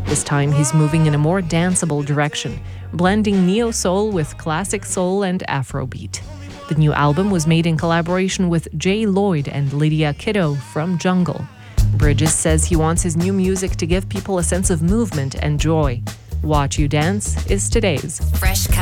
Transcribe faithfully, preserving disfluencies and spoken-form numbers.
This time he's moving in a more danceable direction, blending neo-soul with classic soul and Afrobeat. The new album was made in collaboration with Jay Lloyd and Lydia Kiddo from Jungle. Bridges says he wants his new music to give people a sense of movement and joy. Watch You Dance is today's Fresh